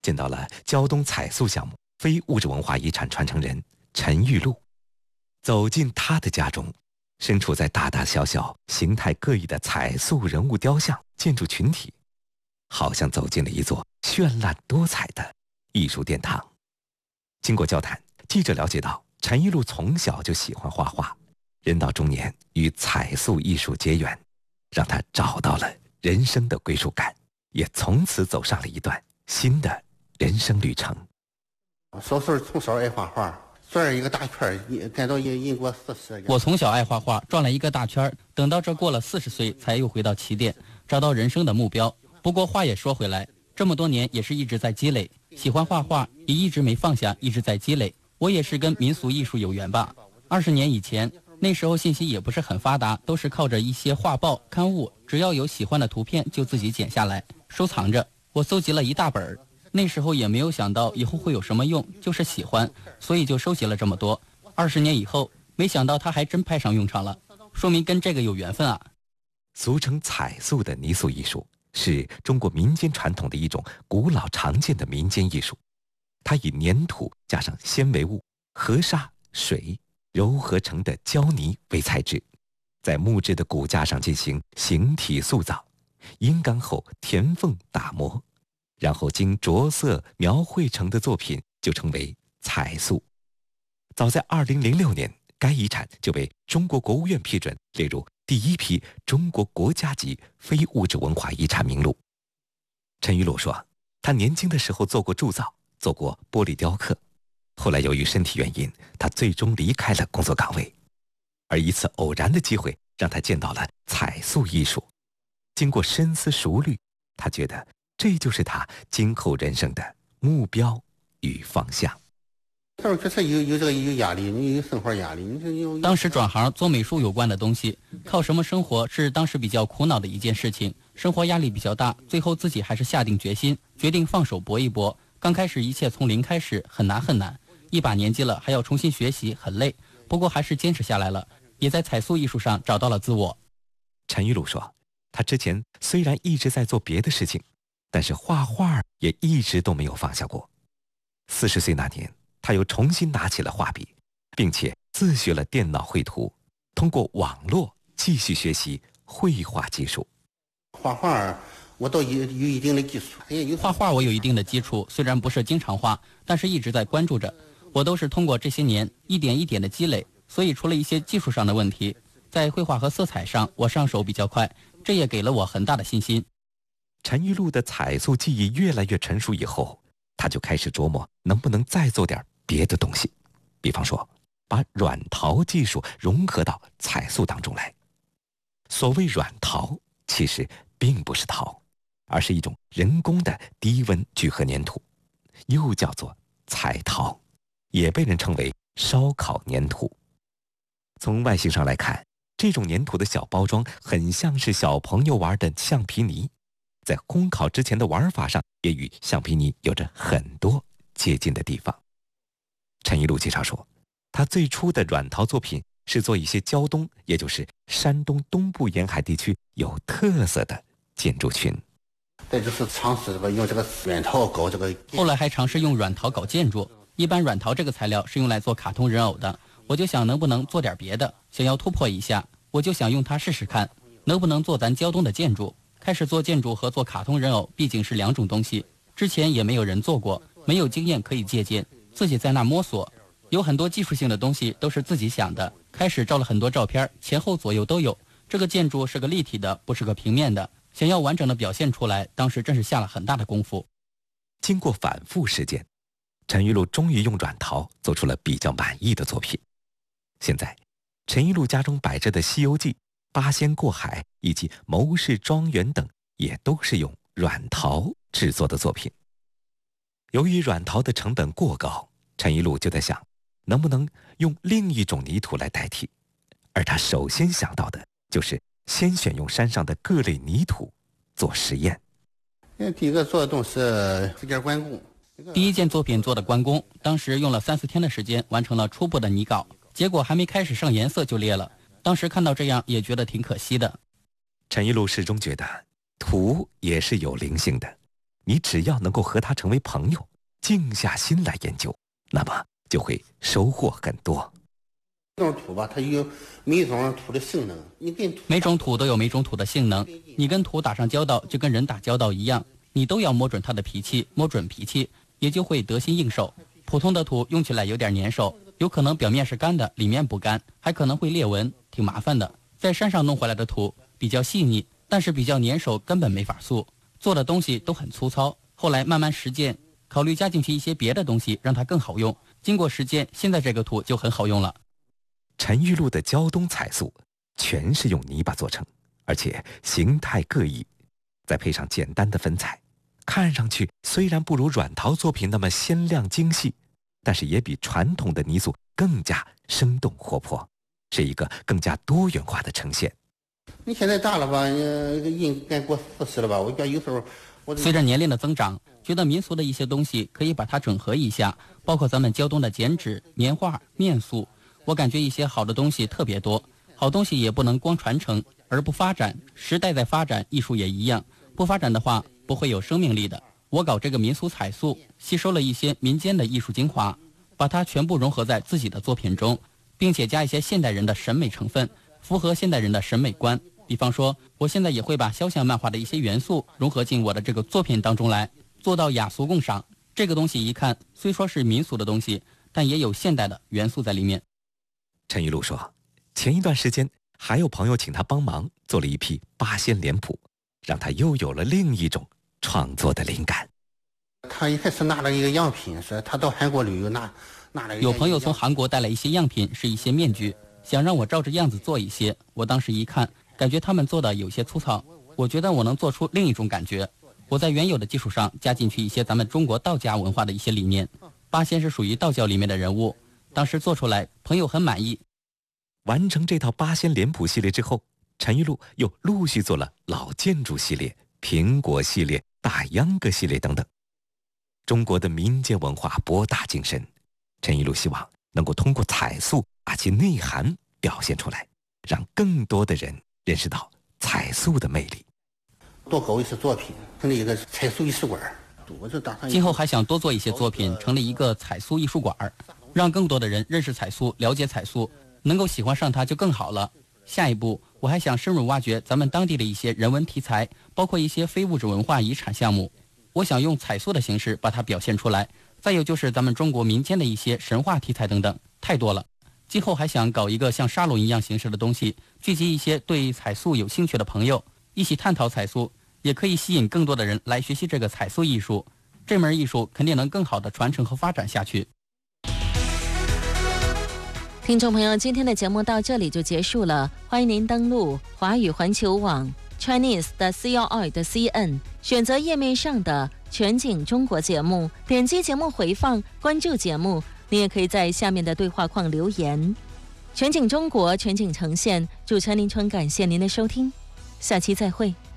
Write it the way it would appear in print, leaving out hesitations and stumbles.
见到了胶东彩塑项目非物质文化遗产传承人陈玉露。走进他的家中，身处在大大小小、形态各异的彩塑人物雕像、建筑群体，好像走进了一座绚烂多彩的艺术殿堂。经过交谈，记者了解到，陈玉露从小就喜欢画画，人到中年与彩塑艺术结缘，让他找到了人生的归属感，也从此走上了一段新的人生旅程。 小时候从小爱画画，转了一个大圈，干到民国40年。 我从小爱画画，转了一个大圈，等到这过了40岁，才又回到起点，找到人生的目标。不过话也说回来，这么多年也是一直在积累，喜欢画画也一直没放下，一直在积累。我也是跟民俗艺术有缘吧。20年以前，那时候信息也不是很发达，都是靠着一些画报、刊物，只要有喜欢的图片就自己剪下来收藏着。我搜集了一大本，那时候也没有想到以后会有什么用，就是喜欢，所以就收集了这么多。20年以后，没想到它还真派上用场了，说明跟这个有缘分啊。 俗称彩塑的泥塑艺术是中国民间传统的一种古老常见的民间艺术，它以粘土加上纤维物、河沙、水糅合成的胶泥为材质，在木质的骨架上进行形体塑造，阴干后填缝打磨，然后经着色描绘成的作品就称为彩塑。早在2006年，该遗产就被中国国务院批准列入第一批中国国家级非物质文化遗产名录。陈玉露说，他年轻的时候做过铸造，做过玻璃雕刻，后来由于身体原因，他最终离开了工作岗位。而一次偶然的机会让他见到了彩塑艺术，经过深思熟虑，他觉得这就是他今后人生的目标与方向。 他说有这个有压力，你有生活压力， 当时转行做美术有关的东西，靠什么生活是当时比较苦恼的一件事情，生活压力比较大，最后自己还是下定决心，决定放手搏一搏。刚开始一切从零开始，很难很难，一把年纪了还要重新学习，很累，不过还是坚持下来了，也在彩塑艺术上找到了自我。 陈玉露说，他之前虽然一直在做别的事情，但是画画也一直都没有放下过。40岁那年，他又重新拿起了画笔，并且自学了电脑绘图，通过网络继续学习绘画技术。 画画我倒有一定的基础， 画画我有一定的基础，虽然不是经常画，但是一直在关注着。我都是通过这些年一点一点的积累，所以除了一些技术上的问题，在绘画和色彩上我上手比较快，这也给了我很大的信心。 陈玉露的彩塑技艺越来越成熟以后，他就开始琢磨能不能再做点别的东西，比方说把软陶技术融合到彩塑当中来。所谓软陶，其实并不是陶，而是一种人工的低温聚合粘土，又叫做彩陶，也被人称为烧烤粘土。从外形上来看，这种粘土的小包装很像是小朋友玩的橡皮泥，在烘烤之前的玩法上也与橡皮泥有着很多接近的地方。陈玉露介绍说，他最初的软陶作品是做一些胶东，也就是山东东部沿海地区有特色的建筑群。 再就是尝试用这个软陶搞这个， 后来还尝试用软陶搞建筑。一般软陶这个材料是用来做卡通人偶的，我就想能不能做点别的，想要突破一下，我就想用它试试看，能不能做咱胶东的建筑。开始做建筑和做卡通人偶毕竟是两种东西，之前也没有人做过，没有经验可以借鉴，自己在那摸索，有很多技术性的东西都是自己想的。开始照了很多照片，前后左右都有。这个建筑是个立体的，不是个平面的，想要完整的表现出来，当时真是下了很大的功夫。 经过反复实践，陈玉露终于用软陶做出了比较满意的作品。现在，陈玉露家中摆着的《西游记》、八仙过海以及牟氏庄园等，也都是用软陶制作的作品。由于软陶的成本过高，陈玉露就在想，能不能用另一种泥土来代替。而他首先想到的就是先选用山上的各类泥土做实验。 第一个做的东西是这件关公。 第一件作品做的关公，当时用了3-4天的时间完成了初步的泥稿，结果还没开始上颜色就裂了。当时看到这样也觉得挺可惜的。 陈玉露始终觉得土也是有灵性的， 你只要能够和他成为朋友，静下心来研究，那么就会收获很多。 每种土吧，它有每种土的性能， 每种土都有每种土的性能，你跟土打上交道，就跟人打交道一样，你都要摸准它的脾气，摸准脾气，也就会得心应手。普通的土用起来有点粘手，有可能表面是干的，里面不干，还可能会裂纹，挺麻烦的。在山上弄回来的土比较细腻，但是比较粘手，根本没法塑，做的东西都很粗糙。后来慢慢实践，考虑加进去一些别的东西，让它更好用。经过实践，现在这个土就很好用了。 陈玉露的胶东彩塑全是用泥巴做成，而且形态各异，再配上简单的粉彩，看上去虽然不如软陶作品那么鲜亮精细，但是也比传统的泥塑更加生动活泼，是一个更加多元化的呈现。 你现在大了吧，应该过40了吧？我觉得有时候随着年龄的增长，觉得民俗的一些东西可以把它整合一下，包括咱们胶东的剪纸、年画、面塑。我感觉一些好的东西特别多，好东西也不能光传承而不发展。时代在发展，艺术也一样，不发展的话不会有生命力的。我搞这个民俗彩塑，吸收了一些民间的艺术精华，把它全部融合在自己的作品中，并且加一些现代人的审美成分，符合现代人的审美观。比方说，我现在也会把肖像漫画的一些元素融合进我的这个作品当中来，做到雅俗共赏。这个东西一看虽说是民俗的东西，但也有现代的元素在里面。 陈玉露说，前一段时间还有朋友请他帮忙做了一批八仙脸谱，让他又有了另一种创作的灵感。 他一开始拿了一个样品，是他到韩国旅游拿了有朋友从韩国带来一些样品，是一些面具，想让我照着样子做一些。我当时一看，感觉他们做的有些粗糙，我觉得我能做出另一种感觉。我在原有的基础上加进去一些咱们中国道家文化的一些理念。八仙是属于道教里面的人物，当时做出来朋友很满意。 完成这套八仙脸谱系列之后，陈玉露又陆续做了老建筑系列、苹果系列、大秧歌系列等等。中国的民间文化博大精深，陈玉露希望能够通过彩塑把其内涵表现出来，让更多的人认识到彩塑的魅力。 多搞一些作品，成立一个彩塑艺术馆。我就打算今后还想多做一些作品，成立一个彩塑艺术馆，让更多的人认识彩塑，了解彩塑，能够喜欢上它就更好了。下一步我还想深入挖掘咱们当地的一些人文题材，包括一些非物质文化遗产项目，我想用彩塑的形式把它表现出来。再有就是咱们中国民间的一些神话题材等等，太多了。今后还想搞一个像沙龙一样形式的东西，聚集一些对彩塑有兴趣的朋友，一起探讨彩塑，也可以吸引更多的人来学习这个彩塑艺术。这门艺术肯定能更好的传承和发展下去。 听众朋友，今天的节目到这里就结束了，欢迎您登录华语环球网 Chinese 的 CRI.CN， 选择页面上的全景中国节目，点击节目回放，关注节目。你也可以在下面的对话框留言。全景中国，全景呈现，主持人林春感谢您的收听，下期再会。